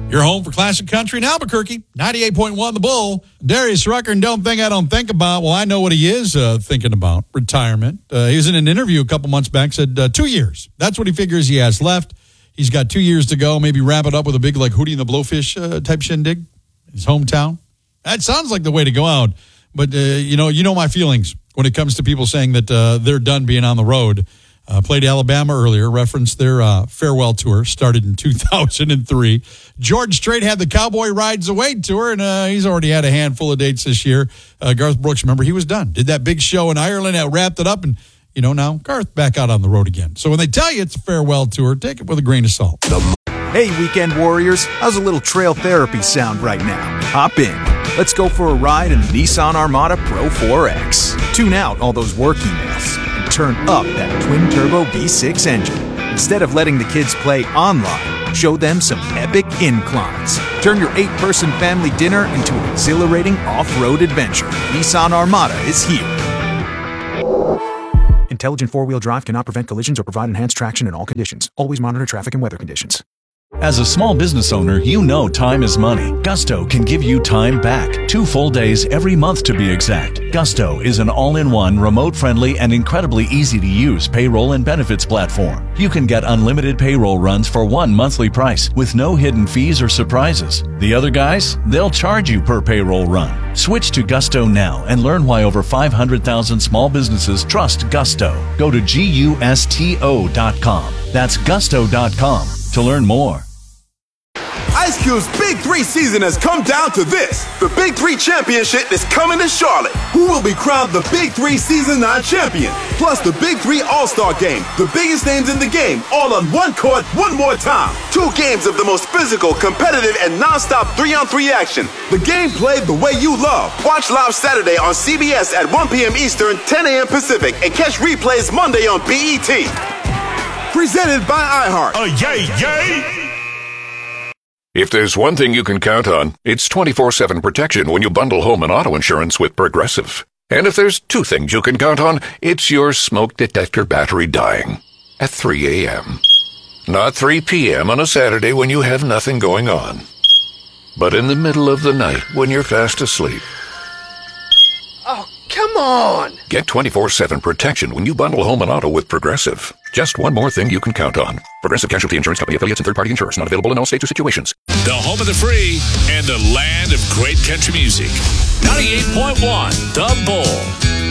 Your home for classic country in Albuquerque, 98.1 The Bull. Darius Rucker, and don't think about. Well, I know what he is thinking about, retirement. He was in an interview a couple months back, said 2 years. That's what he figures he has left. He's got 2 years to go, maybe wrap it up with a big, like, Hootie and the Blowfish type shindig, his hometown. That sounds like the way to go out. But, you know my feelings when it comes to people saying that they're done being on the road. Played Alabama earlier, referenced their farewell tour, started in 2003. George Strait had the Cowboy Rides Away tour, and he's already had a handful of dates this year. Garth Brooks, remember, he was done. Did that big show in Ireland, that wrapped it up, and, now Garth back out on the road again. So when they tell you it's a farewell tour, take it with a grain of salt. Hey, weekend warriors, how's a little trail therapy sound right now? Hop in. Let's go for a ride in the Nissan Armada Pro 4X. Tune out all those work emails and turn up that twin-turbo V6 engine. Instead of letting the kids play online, show them some epic inclines. Turn your 8-person family dinner into an exhilarating off-road adventure. Nissan Armada is here. Intelligent four-wheel drive cannot prevent collisions or provide enhanced traction in all conditions. Always monitor traffic and weather conditions. As a small business owner, you know time is money. Gusto can give you time back. 2 full days every month to be exact. Gusto is an all-in-one, remote-friendly, and incredibly easy-to-use payroll and benefits platform. You can get unlimited payroll runs for one monthly price with no hidden fees or surprises. The other guys, they'll charge you per payroll run. Switch to Gusto now and learn why over 500,000 small businesses trust Gusto. Go to GUSTO.com. That's Gusto.com to learn more. Ice Cube's Big 3 season has come down to this. The Big 3 Championship is coming to Charlotte. Who will be crowned the Big 3 Season 9 champion? Plus the Big 3 All-Star Game. The biggest names in the game, all on one court, one more time. 2 games of the most physical, competitive, and non-stop 3-on-3 action. The game played the way you love. Watch live Saturday on CBS at 1 p.m. Eastern, 10 a.m. Pacific, and catch replays Monday on BET. Presented by iHeart. Yay! If there's one thing you can count on, it's 24/7 protection when you bundle home and auto insurance with Progressive. And if there's 2 things you can count on, it's your smoke detector battery dying at 3 a.m. Not 3 p.m. on a Saturday when you have nothing going on, but in the middle of the night when you're fast asleep. Oh, come on! Get 24/7 protection when you bundle home and auto with Progressive. Just one more thing you can count on. Progressive Casualty Insurance Company, affiliates, and third-party insurers. Not available in all states or situations. The home of the free and the land of great country music. 98.1 The Bull.